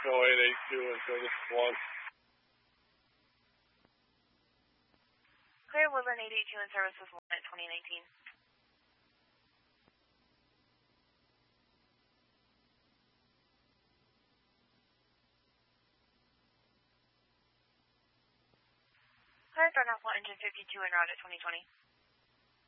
0882 and service 1. Clear Woodland 882 and service was 1 at 2019. Clear Thornapple engine 52 en route at 2020.